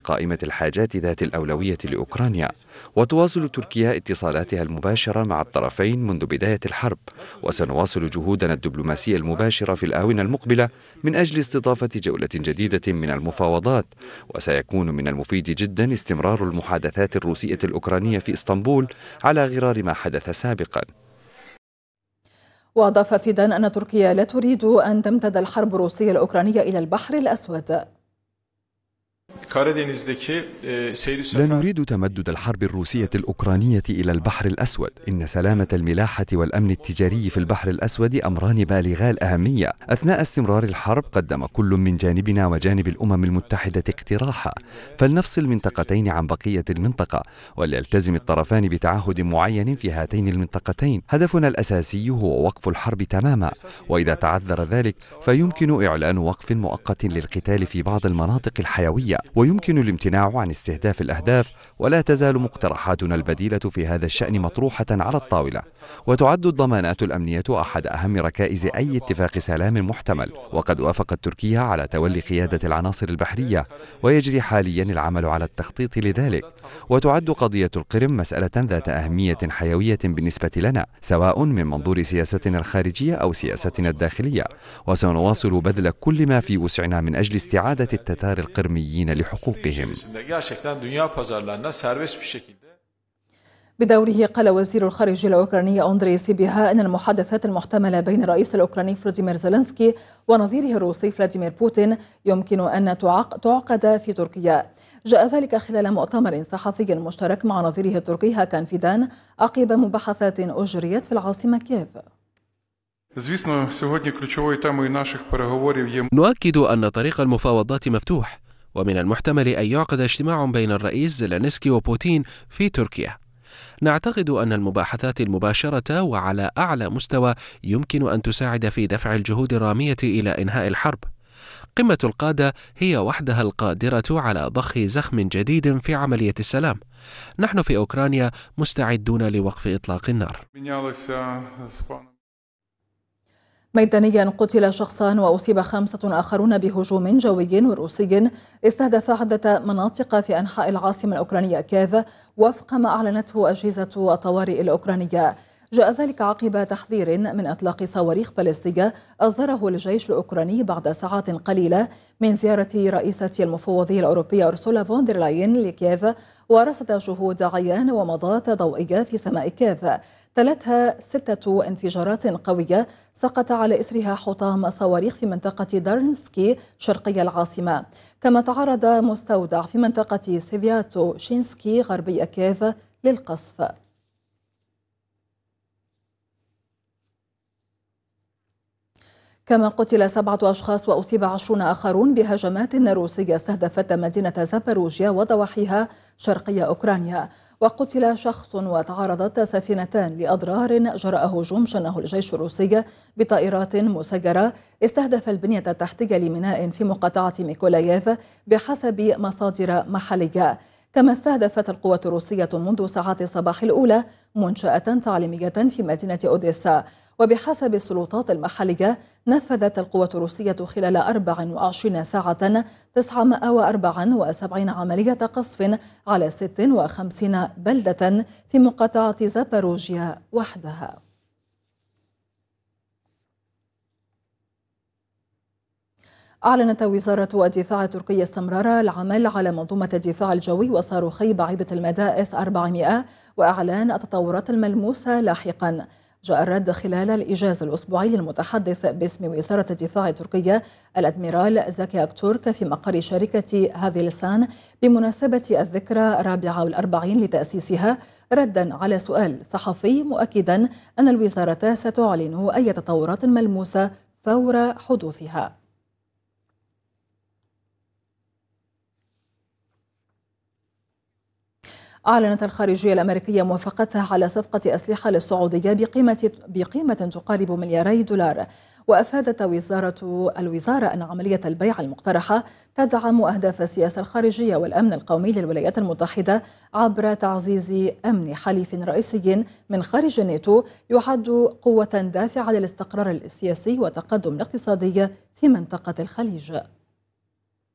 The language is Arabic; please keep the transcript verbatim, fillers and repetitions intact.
قائمة الحاجات ذات الأولوية لأوكرانيا. وتواصل تركيا اتصالاتها المباشرة مع الطرفين منذ بداية الحرب، وسنواصل جهودنا الدبلوماسية المباشرة في الآونة المقبلة من أجل استضافة جولة جديدة من المفاوضات. وسيكون من المفيد جدا استمرار المحادثات الروسية الأوكرانية في إسطنبول على غرار ما حدث سابقا. وأضاف فيدان أن تركيا لا تريد أن تمتد الحرب الروسية الأوكرانية إلى البحر الأسود. لا نريد تمدد الحرب الروسية الأوكرانية إلى البحر الأسود. إن سلامة الملاحة والأمن التجاري في البحر الأسود أمران بالغا الأهمية. أثناء استمرار الحرب قدم كل من جانبنا وجانب الأمم المتحدة اقتراحا، فلنفصل منطقتين عن بقية المنطقة، وليلتزم الطرفان بتعهد معين في هاتين المنطقتين. هدفنا الأساسي هو وقف الحرب تماما، وإذا تعذر ذلك فيمكن إعلان وقف مؤقت للقتال في بعض المناطق الحيوية، ويمكن الامتناع عن استهداف الأهداف. ولا تزال مقترحاتنا البديلة في هذا الشأن مطروحة على الطاولة. وتعد الضمانات الأمنية أحد أهم ركائز أي اتفاق سلام محتمل، وقد وافقت تركيا على تولي قيادة العناصر البحرية، ويجري حاليا العمل على التخطيط لذلك. وتعد قضية القرم مسألة ذات أهمية حيوية بالنسبة لنا، سواء من منظور سياستنا الخارجية أو سياستنا الداخلية، وسنواصل بذل كل ما في وسعنا من أجل استعادة التتار القرميين لحقوقهم. بدوره قال وزير الخارجية الأوكراني أندري سيبيها أن المحادثات المحتملة بين الرئيس الأوكراني فلاديمير زيلينسكي ونظيره الروسي فلاديمير بوتين يمكن أن تعقد في تركيا. جاء ذلك خلال مؤتمر صحفي مشترك مع نظيره التركي هاكان فيدان عقب مباحثات أجريت في العاصمة كييف. نؤكد أن طريق المفاوضات مفتوح، ومن المحتمل أن يعقد اجتماع بين الرئيس زيلينسكي وبوتين في تركيا. نعتقد أن المباحثات المباشرة وعلى أعلى مستوى يمكن أن تساعد في دفع الجهود الرامية إلى إنهاء الحرب. قمة القادة هي وحدها القادرة على ضخ زخم جديد في عملية السلام. نحن في أوكرانيا مستعدون لوقف إطلاق النار. ميدانيا قتل شخصان وأصيب خمسة آخرون بهجوم جوي روسي استهدف عدة مناطق في أنحاء العاصمة الأوكرانية كييف، وفق ما أعلنته أجهزة الطوارئ الأوكرانية. جاء ذلك عقب تحذير من إطلاق صواريخ باليستية أصدره الجيش الأوكراني بعد ساعات قليلة من زيارة رئيسة المفوضية الأوروبية أرسولا فون دير لاين لكييف، ورصد شهود عيان ومضات ضوئية في سماء كييف. تلتها ستة انفجارات قوية سقط على إثرها حطام صواريخ في منطقة دارنسكي شرقي العاصمة. كما تعرض مستودع في منطقة سيفياتو شينسكي غربي كييف للقصف. كما قتل سبعة أشخاص وأصيب عشرون آخرون بهجمات روسية استهدفت مدينة زاباروجيا وضواحيها شرقي أوكرانيا. وقتل شخص وتعرضت سفينتان لأضرار جراء هجوم شنه الجيش الروسي بطائرات مسيرة استهدف البنية التحتية لميناء في مقاطعة ميكولاييف بحسب مصادر محلية. كما استهدفت القوات الروسية منذ ساعات الصباح الأولى منشأة تعليمية في مدينة أوديسا. وبحسب السلطات المحلية نفذت القوات الروسية خلال أربع وعشرين ساعة تسعمائة وأربعة وسبعين عملية قصف على ست وخمسين بلدة في مقاطعة زاباروجيا وحدها. أعلنت وزارة الدفاع التركية استمرار العمل على منظومة الدفاع الجوي والصاروخي بعيدة المدى إس أربعمائة وإعلان التطورات الملموسة لاحقا. جاء الرد خلال الإجازة الأسبوعي للمتحدث باسم وزارة الدفاع التركية الأدميرال زكي أكتورك في مقر شركة هافيلسان بمناسبة الذكرى الرابعة والأربعين لتأسيسها، ردا على سؤال صحفي مؤكدا أن الوزارة ستعلن أي تطورات ملموسة فور حدوثها. أعلنت الخارجية الأمريكية موافقتها على صفقة أسلحة للسعودية بقيمة بقيمة تقارب ملياري دولار. وأفادت وزارة الوزارة أن عملية البيع المقترحة تدعم أهداف السياسة الخارجية والأمن القومي للولايات المتحدة عبر تعزيز أمن حليف رئيسي من خارج الناتو يعد قوة دافعة للاستقرار السياسي والتقدم الاقتصادي في منطقة الخليج.